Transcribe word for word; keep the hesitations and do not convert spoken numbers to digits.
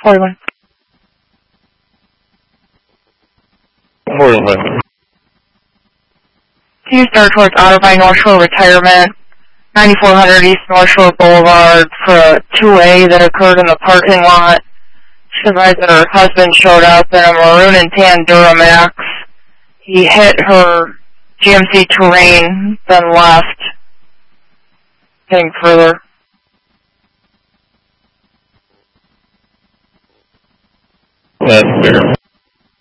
forty-one. forty-one. Two star towards Otterby North Shore Retirement, ninety-four hundred East North Shore Boulevard for a two A that occurred in the parking lot. She advised that her husband showed up in a maroon and tan Duramax. He hit her G M C Terrain, then left. Heading further. That's fair.